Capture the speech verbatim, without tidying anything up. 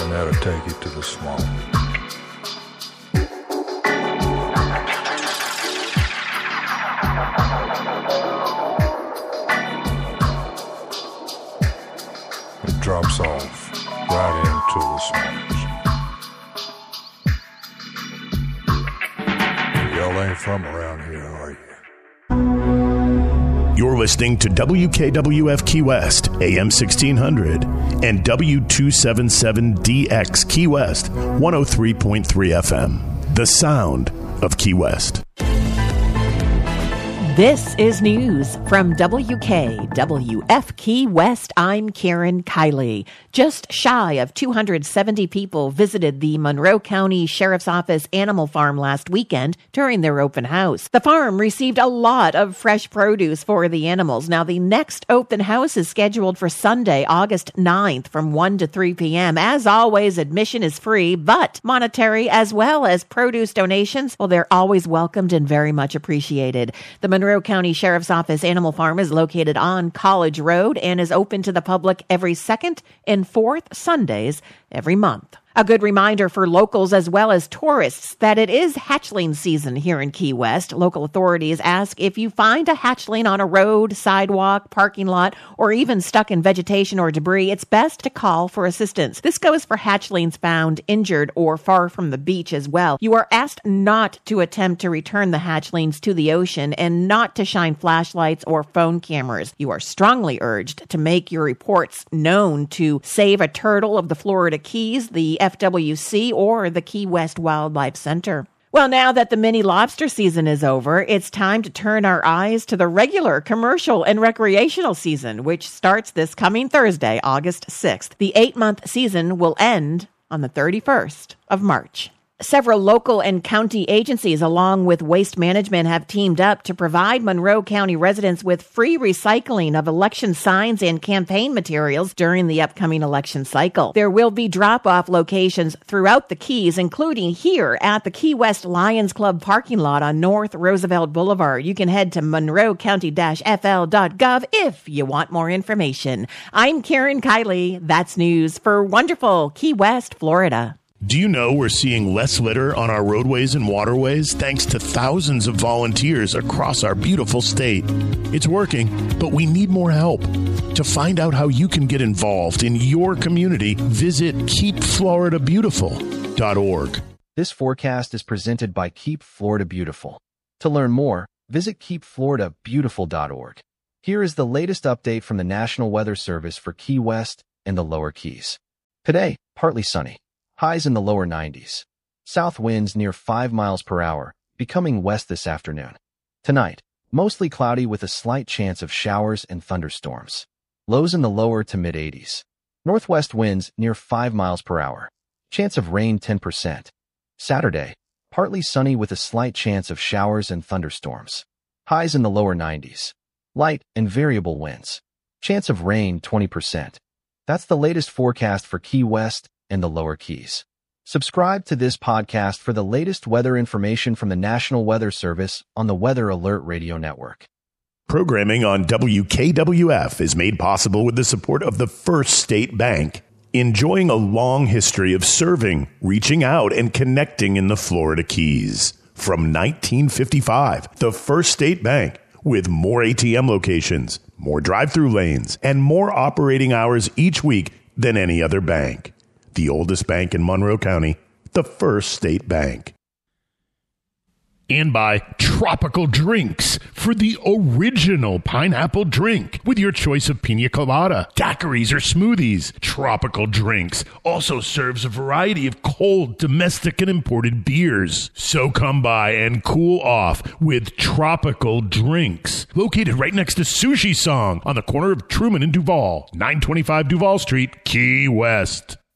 and that'll take you to the swamp. It drops off right into the swamps. Y'all ain't from around here, are you? You're listening to W K W F Key West, A M sixteen hundred, and W two seventy-seven D X Key West, one oh three point three F M. The sound of Key West. This is news from W K W F Key West. I'm Karen Kiley. Just shy of two hundred seventy people visited the Monroe County Sheriff's Office Animal Farm last weekend during their open house. The farm received a lot of fresh produce for the animals. Now, the next open house is scheduled for Sunday, August ninth from one to three p.m. As always, admission is free, but monetary as well as produce donations, well, they're always welcomed and very much appreciated. The Monroe Monroe County Sheriff's Office Animal Farm is located on College Road and is open to the public every second and fourth Sundays every month. A good reminder for locals as well as tourists that it is hatchling season here in Key West. Local authorities ask if you find a hatchling on a road, sidewalk, parking lot, or even stuck in vegetation or debris, it's best to call for assistance. This goes for hatchlings found injured or far from the beach as well. You are asked not to attempt to return the hatchlings to the ocean and not to shine flashlights or phone cameras. You are strongly urged to make your reports known to Save a Turtle of the Florida Keys, the F W C, or the Key West Wildlife Center. Well, now that the mini lobster season is over, it's time to turn our eyes to the regular commercial and recreational season, which starts this coming Thursday, August sixth. The eight-month season will end on the thirty-first of March. Several local and county agencies, along with Waste Management, have teamed up to provide Monroe County residents with free recycling of election signs and campaign materials during the upcoming election cycle. There will be drop-off locations throughout the Keys, including here at the Key West Lions Club parking lot on North Roosevelt Boulevard. You can head to monroe county dash f l dot gov if you want more information. I'm Karen Kiley. That's news for wonderful Key West, Florida. Do you know we're seeing less litter on our roadways and waterways thanks to thousands of volunteers across our beautiful state? It's working, but we need more help. To find out how you can get involved in your community, visit keep florida beautiful dot org. This forecast is presented by Keep Florida Beautiful. To learn more, visit keep florida beautiful dot org. Here is the latest update from the National Weather Service for Key West and the Lower Keys. Today, partly sunny. Highs in the lower nineties. South winds near five miles per hour, becoming west this afternoon. Tonight, mostly cloudy with a slight chance of showers and thunderstorms. Lows in the lower to mid-eighties. Northwest winds near five miles per hour. Chance of rain ten percent. Saturday, partly sunny with a slight chance of showers and thunderstorms. Highs in the lower nineties. Light and variable winds. Chance of rain twenty percent. That's the latest forecast for Key West and the Lower Keys. Subscribe to this podcast for the latest weather information from the National Weather Service on the Weather Alert Radio Network. Programming on W K W F is made possible with the support of the First State Bank, enjoying a long history of serving, reaching out, and connecting in the Florida Keys. From nineteen fifty-five, the First State Bank, with more A T M locations, more drive-through lanes, and more operating hours each week than any other bank. The oldest bank in Monroe County, the First State Bank. And by Tropical Drinks for the original pineapple drink with your choice of pina colada, daiquiris, or smoothies. Tropical Drinks also serves a variety of cold, domestic, and imported beers. So come by and cool off with Tropical Drinks, located right next to Sushi Song on the corner of Truman and Duval, nine twenty-five Duval Street, Key West.